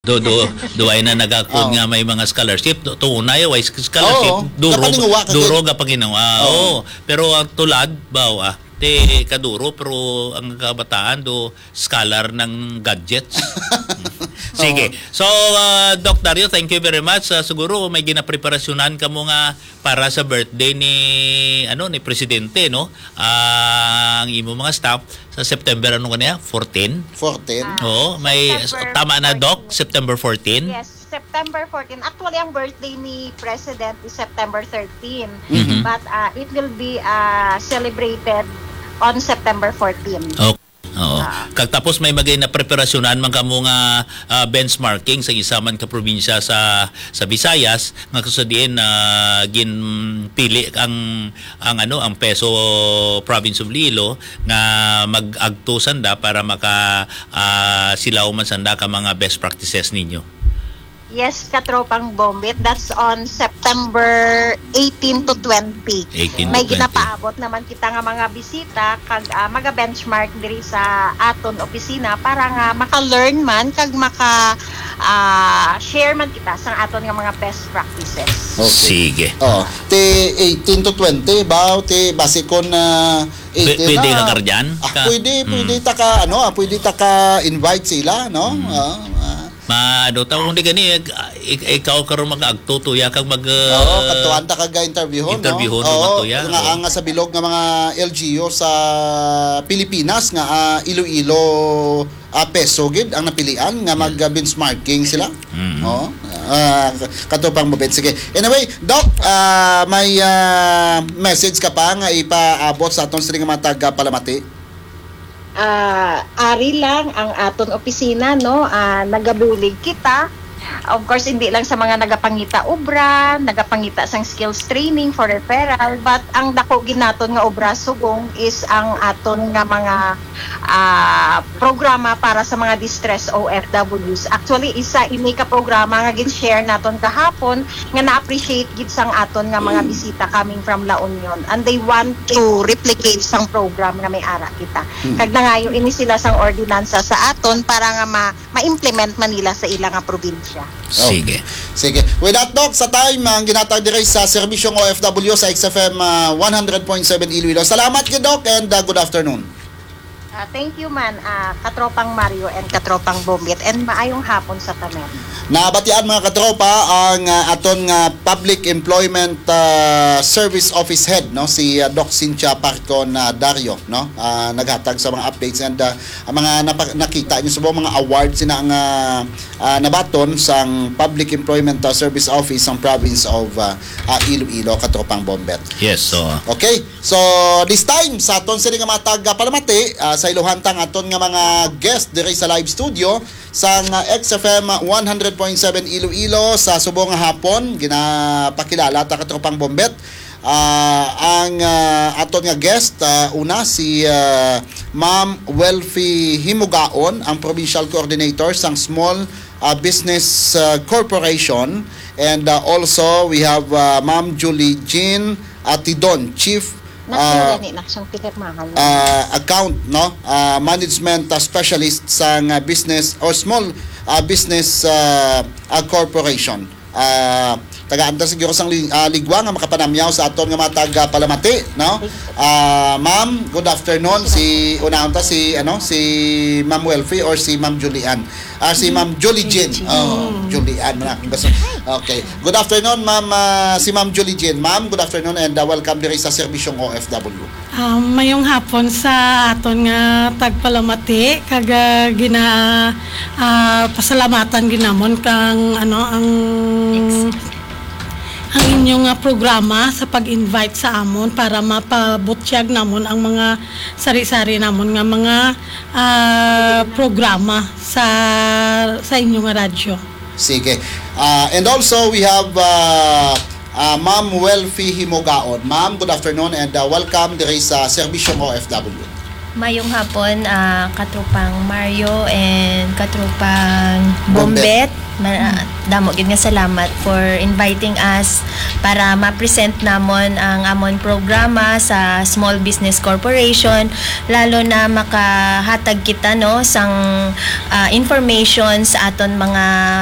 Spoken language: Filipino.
Duay na nagakod nga may mga scholarship. Tunay, way scholarship. Duro ka panginawa. Pero ang tulad, bawa, te kaduro, pero ang kabataan do scholar ng gadgets. Sige. So, Doc Dario, thank you very much. Siguro may ginapreparasyonan ka mo nga para sa birthday ni Presidente, no? Ang imo mga staff sa September 14? 14. Oo, may tama na, Doc, September 14. Yes, September 14. Actually, ang birthday ni President is September 13. But it will be celebrated on September 14. Okay. Oo. Kagtapos may magay na preparasyonan man kamo nga benchmarking sa isaman ka probinsya sa Visayas nga kusadiin ginpili ang peso province of Iloilo nga mag-agto sanda para maka silaw man sanda ka mga best practices ninyo. Yes, Katropang Bombit. That's on September 18 to 20. May ginapaabot naman kita nga mga bisita kag maga-benchmark diri sa aton opisina para nga maka-learn man kag maka-share man kita sa aton nga mga best practices. Okay. Sige. Te 18 to 20 ba te base kon pwede ka kardiyan? Pwede ta ka invite sila, no? Kung di gani ikaw karon mag-agtutuya kag katuan ta kag interviewon nga sa bilog nga mga LGU sa Pilipinas nga Iloilo peso gid ang napilian nga mag-benchmarking sila. Katupang mabit. Sige. Anyway, Doc, may message ka pa nga ipaabot sa atong sila nga taga Palamati? Ari lang ang aton opisina, no? Nagabulig kita. Of course, hindi lang sa mga nagapangita obra, nagapangita sang skills training for referral, but ang dako ginaton nga obra sugong is ang aton nga mga programa para sa mga distress OFWs. Actually, isa ini ka programa nga gin-share naton kahapon nga na-appreciate gid sang aton nga mga bisita coming from La Union, and they want to replicate sang program nga may ara kita. Kag nangayo ini sila sang ordinansa sa aton para nga ma-implement Manila sa ilang nga probinsya. Sige. With that, Doc, sa time ang ginatag diri sa serbisyong OFW sa XFM 100.7 Iloilo. Salamat kay Doc and good afternoon. Thank you man, Katropang Mario and Katropang Bombit, and maayong hapon sa tanan. Nabatian mga katropa ang aton nga Public Employment Service Office Head, no, si Doc Cynthia Parcon Dario, no, naghatag sa mga updates and mga nakita niyo sa mga awards sina nga nabaton sang Public Employment Service Office sa province of Iloilo, Katropang Bombet. Yes, so okay, so this time sa aton sila nga matag Palamati sa iluhantang aton nga mga guest diri sa live studio sa XFM 100.7 Iloilo sa subong hapon ginapakilala ta Katropang Bombet. Ang aton nga guest una si Ma'am Welfie Himugaon, ang Provincial Coordinator sang Small Business Corporation, and also we have Ma'am Julie Jean Atidon, Chief account, no, management specialist sa business or small business corporation. Tagaan-ta siguro sang ligwa nga makapanamyaw sa aton nga matag Palamati, no? Ma'am, good afternoon. Si unahon ta si Ma'am Welfie or si Ma'am Julian. Si Ma'am Julie Jean. Julian man akong basta. Okay. Good afternoon, Ma'am, si Ma'am Julie Jean. Ma'am, good afternoon and welcome diri sa serbisyong OFW. Mayong hapon sa aton nga tagpalamati kag pasalamatan ginamon kang ang inyong programa sa pag-invite sa amon para mapabutyag namon ang mga sari-sari namon nga mga programa sa inyong radyo. Sige. And also we have Ma'am Welfie Himugaon. Ma'am, good afternoon and welcome diri sa serbisyong OFW. Mayong hapon, katrupang Mario and katrupang Bombet. Damo gid nga salamat for inviting us para ma-present namon ang amon programa sa Small Business Corporation, lalo na makahatag kita no sang information sa aton mga